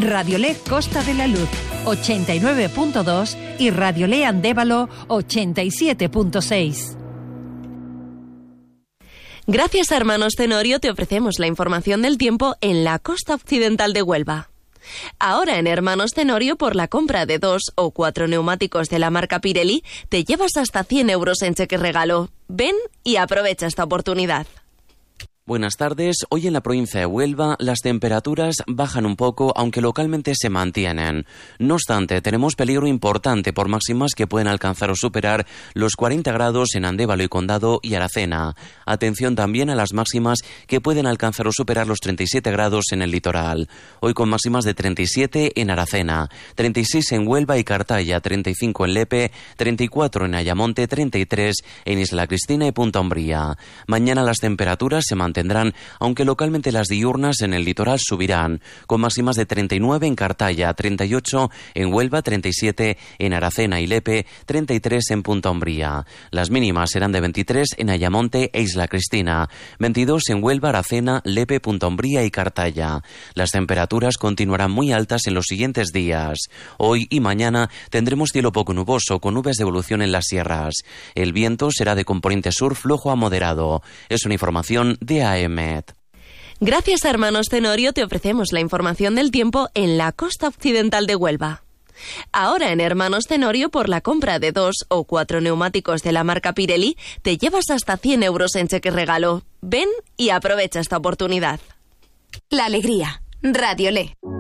Radiolé Costa de la Luz 89.2 y Radiolé Andévalo 87.6. Gracias a Hermanos Tenorio te ofrecemos la información del tiempo en la costa occidental de Huelva. Ahora en Hermanos Tenorio, por la compra de 2 o 4 neumáticos de la marca Pirelli, te llevas hasta 100 euros en cheque regalo. Ven y aprovecha esta oportunidad. Buenas tardes. Hoy en la provincia de Huelva las temperaturas bajan un poco, aunque localmente se mantienen. No obstante, tenemos peligro importante por máximas que pueden alcanzar o superar los 40 grados en Andévalo y Condado y Aracena. Atención también a las máximas que pueden alcanzar o superar los 37 grados en el litoral. Hoy con máximas de 37 en Aracena, 36 en Huelva y Cartaya, 35 en Lepe, 34 en Ayamonte, 33 en Isla Cristina y Punta Umbría. Mañana las temperaturas se mantendrán, aunque localmente las diurnas en el litoral subirán, con máximas de 39 en Cartaya, 38 en Huelva, 37 en Aracena y Lepe, 33 en Punta Umbría. Las mínimas serán de 23 en Ayamonte e Isla Cristina, 22 en Huelva, Aracena, Lepe, Punta Umbría y Cartaya. Las temperaturas continuarán muy altas en los siguientes días. Hoy y mañana tendremos cielo poco nuboso, con nubes de evolución en las sierras. El viento será de componente sur flojo a moderado. Es una información de AEMET. Gracias a Hermanos Tenorio te ofrecemos la información del tiempo en la costa occidental de Huelva. Ahora en Hermanos Tenorio, por la compra de 2 o 4 neumáticos de la marca Pirelli, te llevas hasta 100 euros en cheque regalo. Ven y aprovecha esta oportunidad. La alegría. Radiolé.